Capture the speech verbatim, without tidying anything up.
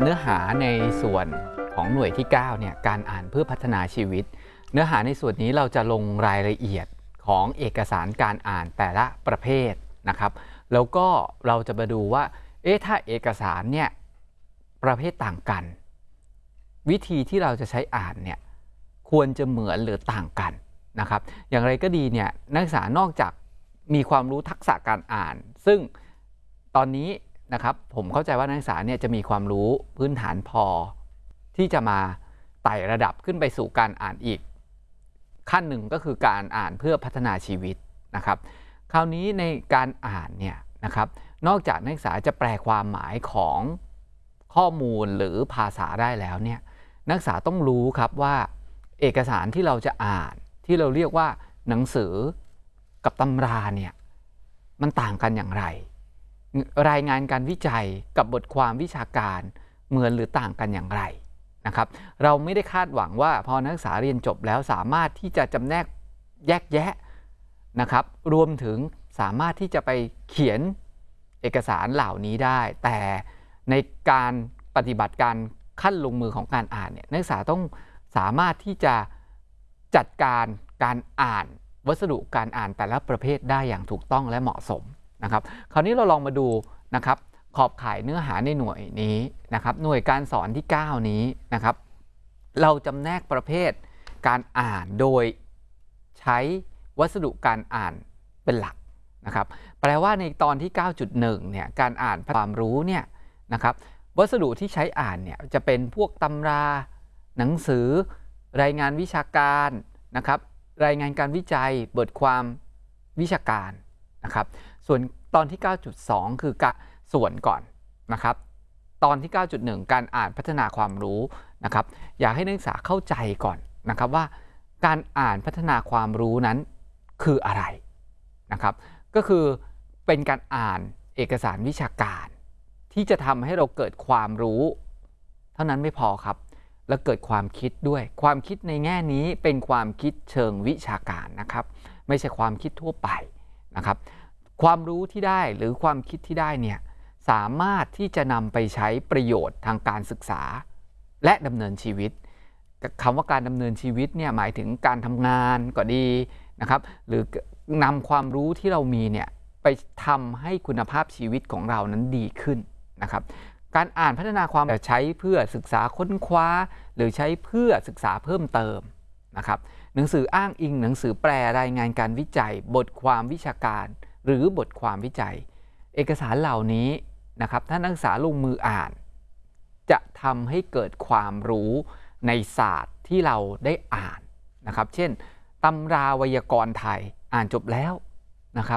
เนื้อหาในส่วนของหน่วยที่เก้าเนี่ยการอ่านเพื่อพัฒนาชีวิตเนื้อหาในส่วนนี้เราจะลงรายละเอียดของเอกสารการอ่านแต่ละประเภทนะครับแล้วก็เราจะมาดูว่าเอ๊ะถ้าเอกสารเนี่ยประเภทต่างกันวิธีที่เราจะใช้อ่านเนี่ยควรจะเหมือนหรือต่างกันนะครับอย่างไรก็ดีเนี่ยนักศึกษานอกจากมีความรู้ทักษะการอ่านซึ่งตอนนี้นะครับผมเข้าใจว่านักศึกษาเนี่ยจะมีความรู้พื้นฐานพอที่จะมาไต่ระดับขึ้นไปสู่การอ่านอีกขั้นหนึ่งก็คือการอ่านเพื่อพัฒนาชีวิตนะครับคราวนี้ในการอ่านเนี่ยนะครับนอกจากนักศึกษาจะแปลความหมายของข้อมูลหรือภาษาได้แล้วเนี่ยนักศึกษาต้องรู้ครับว่าเอกสารที่เราจะอ่านที่เราเรียกว่าหนังสือกับตำราเนี่ยมันต่างกันอย่างไรรายงานการวิจัยกับบทความวิชาการเหมือนหรือต่างกันอย่างไรนะครับเราไม่ได้คาดหวังว่าพอนักศึกษาเรียนจบแล้วสามารถที่จะจำแนกแยกแยะนะครับรวมถึงสามารถที่จะไปเขียนเอกสารเหล่านี้ได้แต่ในการปฏิบัติการขั้นลงมือของการอ่านเนี่ยนักศึกษาต้องสามารถที่จะจัดการการอ่านวัสดุการอ่านแต่ละประเภทได้อย่างถูกต้องและเหมาะสมนะครับคราวนี้เราลองมาดูนะครับขอบข่ายเนื้อหาในหน่วยนี้นะครับหน่วยการสอนที่เก้านี้นะครับเราจำแนกประเภทการอ่านโดยใช้วัสดุการอ่านเป็นหลักนะครับแปลว่าในตอนที่ เก้าจุดหนึ่ง เนี่ยการอ่านความรู้เนี่ยนะครับวัสดุที่ใช้อ่านเนี่ยจะเป็นพวกตำราหนังสือรายงานวิชาการนะครับรายงานการวิจัยบทความวิชาการนะครับส่วนตอนที่ เก้าจุดสอง คือกะส่วนก่อนนะครับตอนที่ เก้าจุดหนึ่ง การอ่านพัฒนาความรู้นะครับอยากให้นักศึกษาเข้าใจก่อนนะครับว่าการอ่านพัฒนาความรู้นั้นคืออะไรนะครับก็คือเป็นการอ่านเอกสารวิชาการที่จะทำให้เราเกิดความรู้เท่านั้นไม่พอครับและเกิดความคิดด้วยความคิดในแง่นี้เป็นความคิดเชิงวิชาการนะครับไม่ใช่ความคิดทั่วไปนะครับความรู้ที่ได้หรือความคิดที่ได้เนี่ยสามารถที่จะนำไปใช้ประโยชน์ทางการศึกษาและดำเนินชีวิตคำว่าการดำเนินชีวิตเนี่ยหมายถึงการทำงานก็ดีนะครับหรือนำความรู้ที่เรามีเนี่ยไปทำให้คุณภาพชีวิตของเรานั้นดีขึ้นนะครับการอ่านพัฒนาความใช้เพื่อศึกษาค้นคว้าหรือใช้เพื่อศึกษาเพิ่มเติมนะครับหนังสืออ้างอิงหนังสือแปลรายงานการวิจัยบทความวิชาการหรือบทความวิจัยเอกสารเหล่านี้นะครับถ้านักศึกษาลงมืออ่านจะทำให้เกิดความรู้ในศาสตร์ที่เราได้อ่านนะครับเช่นตำราไวยากรณ์ไทยอ่านจบแล้ว